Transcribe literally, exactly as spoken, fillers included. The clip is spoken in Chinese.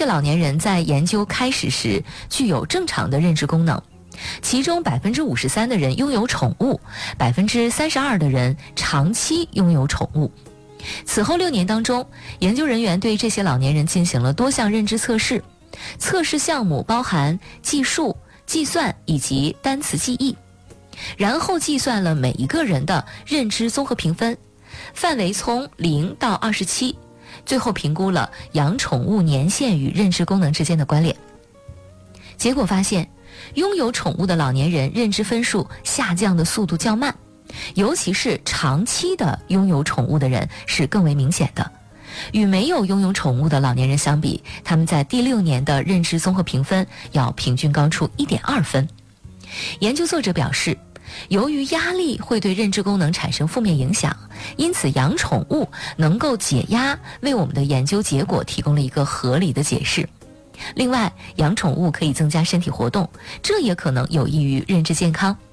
的老年人在研究开始时具有正常的认知功能，其中 百分之五十三 的人拥有宠物， 百分之三十二 的人长期拥有宠物。此后六年当中，研究人员对这些老年人进行了多项认知测试，测试项目包含计数、计算以及单词记忆，然后计算了每一个人的认知综合评分，范围从零到二十七，最后评估了养宠物年限与认知功能之间的关联。结果发现，拥有宠物的老年人认知分数下降的速度较慢，尤其是长期的拥有宠物的人是更为明显的。与没有拥有宠物的老年人相比，他们在第六年的认知综合评分要平均高出 一点二 分。研究作者表示，由于压力会对认知功能产生负面影响，因此养宠物能够解压，为我们的研究结果提供了一个合理的解释。另外，养宠物可以增加身体活动，这也可能有益于认知健康。